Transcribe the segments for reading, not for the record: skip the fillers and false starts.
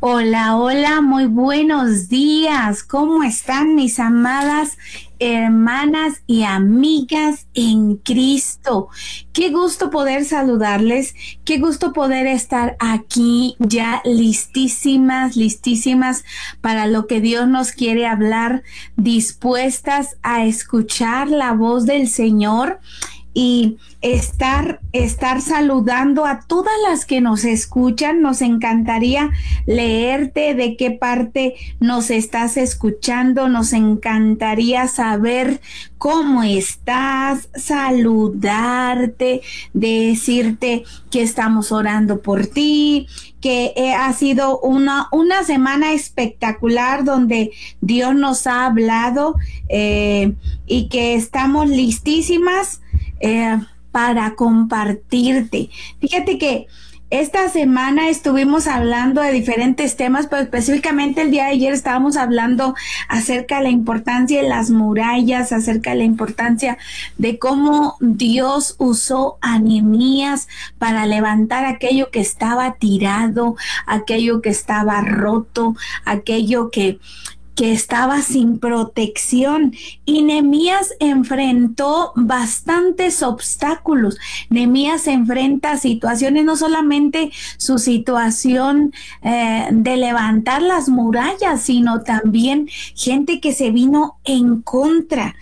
Hola, hola, muy buenos días. ¿Cómo están mis amadas hermanas y amigas en Cristo? Qué gusto poder saludarles, qué gusto poder estar aquí ya listísimas, listísimas para lo que Dios nos quiere hablar, dispuestas a escuchar la voz del Señor y estar saludando a todas las que nos escuchan. Nos encantaría leerte de qué parte nos estás escuchando. Nos encantaría saber cómo estás, saludarte, decirte que estamos orando por ti, que ha sido una semana espectacular donde Dios nos ha hablado y que estamos listísimas para compartirte. Fíjate que esta semana estuvimos hablando de diferentes temas, pero específicamente el día de ayer estábamos hablando acerca de la importancia de las murallas, acerca de la importancia de cómo Dios usó a Nehemías para levantar aquello que estaba tirado, aquello que estaba roto, aquello que estaba sin protección, y Nehemías enfrentó bastantes obstáculos. Nehemías enfrenta situaciones, no solamente su situación de levantar las murallas, sino también gente que se vino en contra.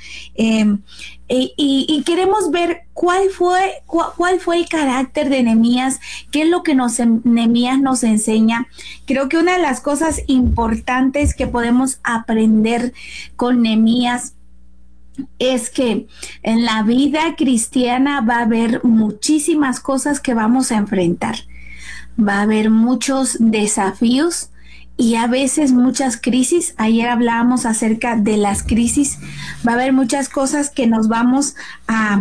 Y queremos ver cuál fue el carácter de Nehemías, qué es lo que Nehemías nos enseña. Creo que una de las cosas importantes que podemos aprender con Nehemías es que en la vida cristiana va a haber muchísimas cosas que vamos a enfrentar. Va a haber muchos desafíos y a veces muchas crisis. Ayer hablábamos acerca de las crisis. Va a haber muchas cosas que nos vamos a